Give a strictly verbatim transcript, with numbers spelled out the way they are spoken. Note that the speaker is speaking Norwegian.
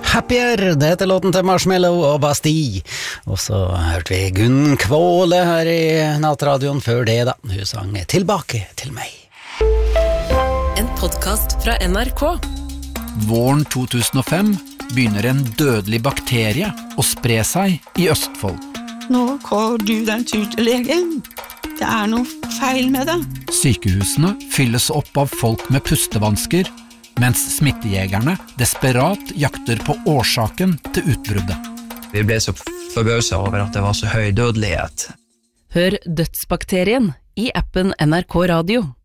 Happier, det heter låten til Marshmello og Bastille. Og så hørte vi Gunn Kvåle her i Nattradioen før det da. Hun sang Tilbake til meg. En podcast fra N R K. Våren to tusen og fem begynner en dødelig bakterie å spre seg i Østfold. Nå går du den tur til legen. Det er noe feil med det. Sykehusene fylles opp av folk med pustevansker, mens smittejegerne desperat jakter på årsaken til utbruddet. Vi ble så forbauset over at det var så høy dødelighet. Hør Dødsbakterien i appen N R K Radio.